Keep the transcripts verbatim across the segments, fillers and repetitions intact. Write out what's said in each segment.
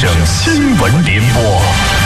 省新闻联播。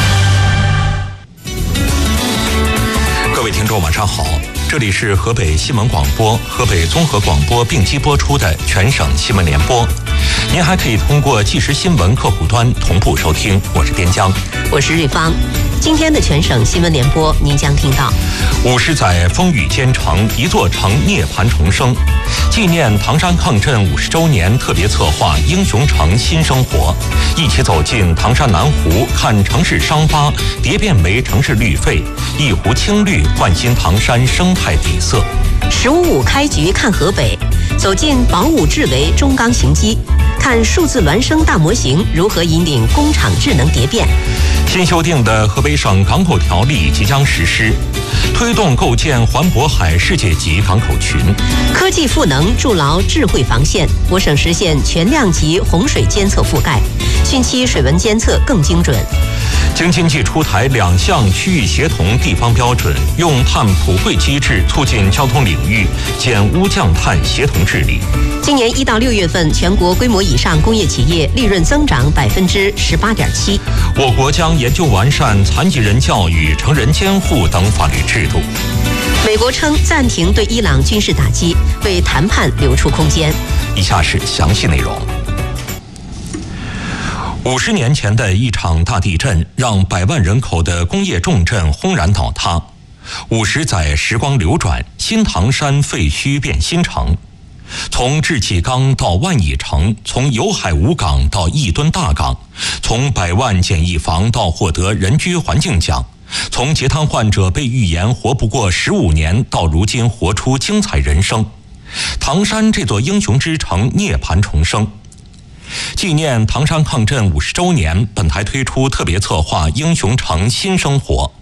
各位听众晚上好，这里是河北新闻广播、河北综合广播并机播出的全省新闻联播。您还可以通过即时新闻客户端同步收听。我是边疆， 我是瑞芳。今天的全省新闻联播，您将听到： 五十载风雨兼程，一座城涅槃重生。纪念唐山抗震五十周年特别策划“英雄城新生活”，一起走进唐山南湖，看城市伤疤蝶变为城市绿肺，一湖青绿焕新唐山生态底色。 十五五开局看河北，走进宝武智为中钢行机，看数字孪生大模型如何引领工厂智能蝶变。 新修订的河北省港口条例即将实施，推动构建环渤海世界级港口群。 科技赋能筑牢智慧防线，我省实现全量级洪水监测覆盖，汛期水文监测更精准。 京津冀出台两项区域协同地方标准，用碳普惠机制促进交通领域减污降碳协同治理。 今年一到六月份，全国规模以上工业企业利润增长百分之十八点七。 我国将研究完善残疾人教育、成人监护等法律制度。 美国称暂停对伊朗军事打击，为谈判留出空间。 以下是详细内容。五十年前的一场大地震，让百万人口的工业重镇轰然倒塌。五十载时光流转，新唐山废墟变新城。从志气岗到万蚁城，从有海无港到亿吨大港，从百万简易房到获得人居环境奖，从截瘫患者被预言活不过十五年到如今活出精彩人生。唐山这座英雄之城涅槃重生。纪念唐山抗震五十周年，本台推出特别策划“英雄城新生活”，